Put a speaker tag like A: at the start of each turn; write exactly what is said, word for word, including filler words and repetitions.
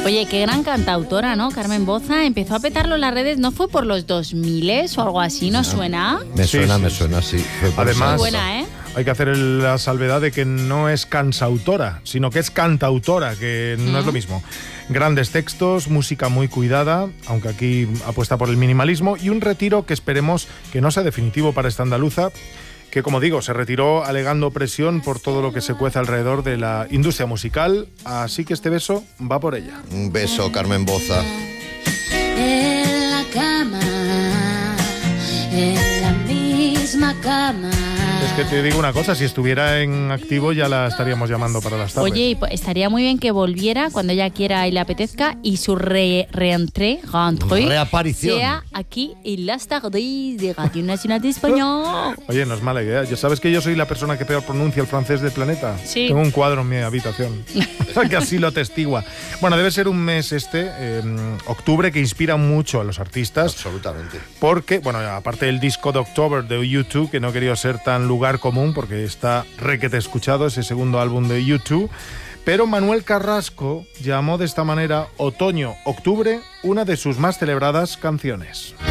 A: Oye, qué gran cantautora, ¿no? Carmen Boza empezó a petarlo en las redes, ¿no fue por los dos mil o algo así? ¿No suena?
B: Me
C: Sí,
B: suena,
C: sí,
B: me
C: sí.
B: suena, sí. Fue por
C: Además,
B: esa
A: Buena, ¿eh?
C: hay que hacer el- la salvedad de que no es cansautora, sino que es cantautora, que no es lo mismo. Grandes textos, música muy cuidada, aunque aquí apuesta por el minimalismo, y un retiro que esperemos que no sea definitivo para esta andaluza, que, como digo, se retiró alegando presión por todo lo que se cuece alrededor de la industria musical, así que este beso va por ella.
B: Un beso, Carmen Boza.
D: En la cama, en la misma cama.
C: Es que te digo una cosa, si estuviera en activo ya la estaríamos llamando para las tardes.
A: Oye, y pues estaría muy bien que volviera cuando ella quiera y le apetezca y su re reentré, reentré
B: Reaparición.
A: sea aquí en las tardes de Radio Nacional de España.
C: Oye, no es mala idea. ¿Ya sabes que yo soy la persona que peor pronuncia el francés del planeta?
A: Sí.
C: Tengo un cuadro en mi habitación que así lo atestigua. Bueno, debe ser un mes este, eh, octubre, que inspira mucho a los artistas.
B: Absolutamente.
C: Porque, bueno, aparte del disco de October de U dos, que no quería ser tan lugar común porque está requete escuchado, ese segundo álbum de U dos, pero Manuel Carrasco llamó de esta manera Otoño-Octubre una de sus más celebradas canciones.